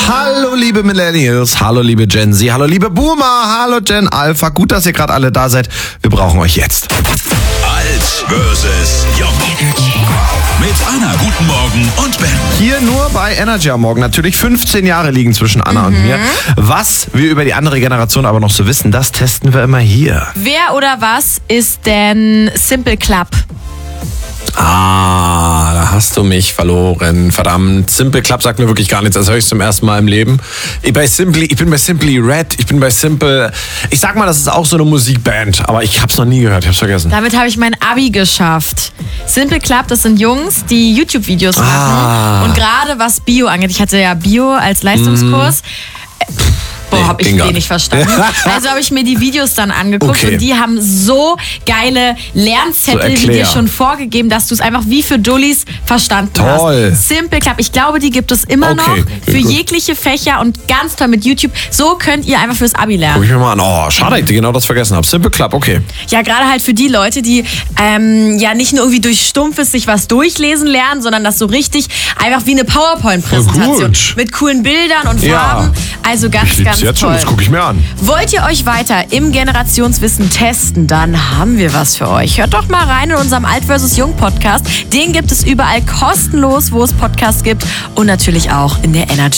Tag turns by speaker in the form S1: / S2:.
S1: Hallo liebe Millennials, hallo liebe Gen Z, hallo liebe Boomer, hallo Gen Alpha. Gut, dass ihr gerade alle da seid. Wir brauchen euch jetzt.
S2: Alt versus Jung. Mit Anna, guten Morgen und Ben.
S1: Hier nur bei Energy am Morgen. Natürlich 15 Jahre liegen zwischen Anna und mir. Was wir über die andere Generation aber noch so wissen, das testen wir immer hier.
S3: Wer oder was ist denn Simple Club?
S4: Da hast du mich verloren. Verdammt. Simple Club sagt mir wirklich gar nichts. Das höre ich zum ersten Mal im Leben. Ich bin bei Simply Red. Ich bin bei Simple. Ich sag mal, das ist auch so eine Musikband. Aber ich hab's noch nie gehört. Ich hab's vergessen.
S3: Damit habe ich mein Abi geschafft. Simple Club, das sind Jungs, die YouTube-Videos machen. Und gerade was Bio angeht. Ich hatte ja Bio als Leistungskurs. Habe ich wenig verstanden. Also habe ich mir die Videos dann angeguckt und die haben so geile Lernzettel wie dir schon vorgegeben, dass du es einfach wie für Dullis verstanden hast. Simple Club, ich glaube, die gibt es immer noch für jegliche Fächer und ganz toll mit YouTube. So könnt ihr einfach fürs Abi lernen.
S4: Guck ich mir mal an. Oh, schade, dass ich genau das vergessen habe. Simple Club, okay.
S3: Ja, gerade halt für die Leute, die ja nicht nur irgendwie durch Stumpfes sich was durchlesen lernen, sondern das so richtig einfach wie eine PowerPoint-Präsentation mit coolen Bildern und Farben. Also ganz
S1: jetzt
S3: toll.
S1: schon, das gucke ich mir an.
S3: Wollt ihr euch weiter im Generationswissen testen, dann haben wir was für euch. Hört doch mal rein in unserem Alt vs. Jung Podcast. Den gibt es überall kostenlos, wo es Podcasts gibt und natürlich auch in der Energy